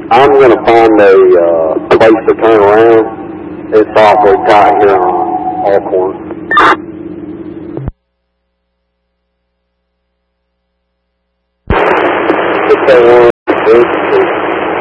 I'm going to find a place to turn around. It's awfully tight here on Alcorn. It's